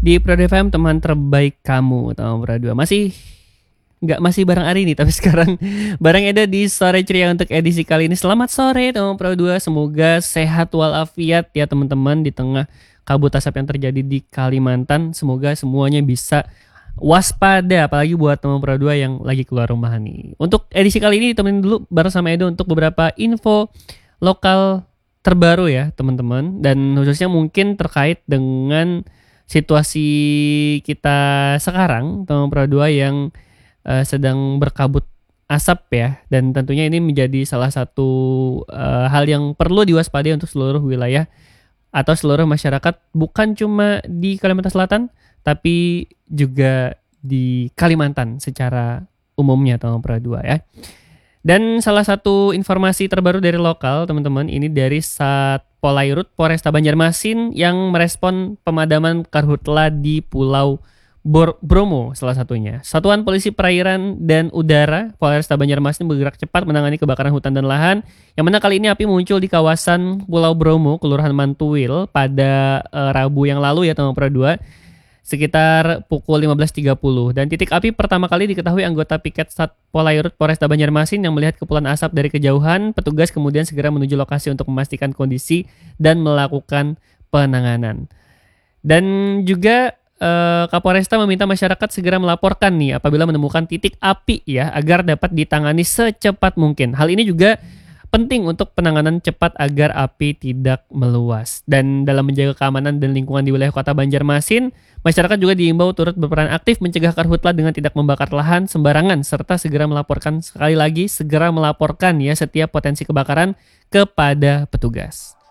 Di Prod FM teman terbaik kamu tahun 2 masih bareng Ari nih, tapi sekarang bareng Eda di Sore Ceria untuk edisi kali ini. Selamat sore teman Pro 2, semoga sehat walafiat ya teman-teman di tengah kabut asap yang terjadi di Kalimantan. Semoga semuanya bisa waspada, apalagi buat teman Pro 2 yang lagi keluar rumah nih. Untuk edisi kali ini ditemenin dulu bareng sama Edo untuk beberapa info lokal terbaru ya teman-teman, dan khususnya mungkin terkait dengan situasi kita sekarang teman Pro 2 yang sedang berkabut asap ya, dan tentunya ini menjadi salah satu hal yang perlu diwaspadai untuk seluruh wilayah atau seluruh masyarakat, bukan cuma di Kalimantan Selatan tapi juga di Kalimantan secara umumnya teman Pro 2 ya. Dan salah satu informasi terbaru dari lokal teman-teman, ini dari Satpolairut Polresta Banjarmasin yang merespon pemadaman karhutla di Pulau Bromo salah satunya. Satuan Polisi Perairan dan Udara Polresta Banjarmasin bergerak cepat menangani kebakaran hutan dan lahan, yang mana kali ini api muncul di kawasan Pulau Bromo, Kelurahan Mantuil pada Rabu yang lalu ya teman Pro 2, sekitar pukul 15.30. Dan titik api pertama kali diketahui anggota piket Satpolairut Polresta Banjarmasin yang melihat kepulan asap dari kejauhan. Petugas kemudian segera menuju lokasi untuk memastikan kondisi dan melakukan penanganan. Dan juga Kapolresta meminta masyarakat segera melaporkan nih apabila menemukan titik api ya, agar dapat ditangani secepat mungkin. Hal ini juga penting untuk penanganan cepat agar api tidak meluas. Dan dalam menjaga keamanan dan lingkungan di wilayah Kota Banjarmasin, masyarakat juga diimbau turut berperan aktif mencegah karhutla dengan tidak membakar lahan sembarangan, serta segera melaporkan, sekali lagi segera melaporkan ya setiap potensi kebakaran kepada petugas.